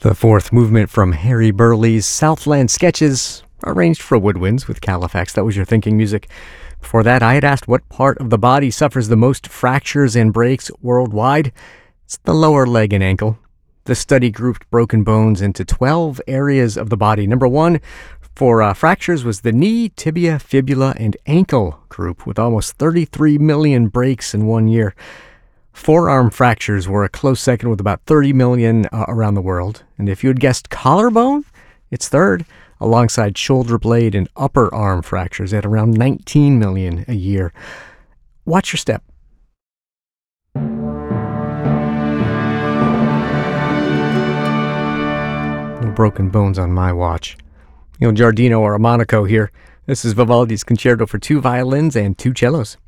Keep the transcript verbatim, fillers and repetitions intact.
The fourth movement from Harry Burleigh's Southland Sketches, arranged for woodwinds with Califax. That was your thinking music. Before that, I had asked what part of the body suffers the most fractures and breaks worldwide. It's the lower leg and ankle. The study grouped broken bones into twelve areas of the body. Number one for uh, fractures was the knee, tibia, fibula, and ankle group, with almost thirty-three million breaks in one year. Forearm fractures were a close second with about thirty million uh, around the world. And if you had guessed collarbone, it's third, alongside shoulder blade and upper arm fractures at around nineteen million a year. Watch your step. No broken bones on my watch. Il Giardino or a Monaco here. This is Vivaldi's Concerto for two violins and two cellos.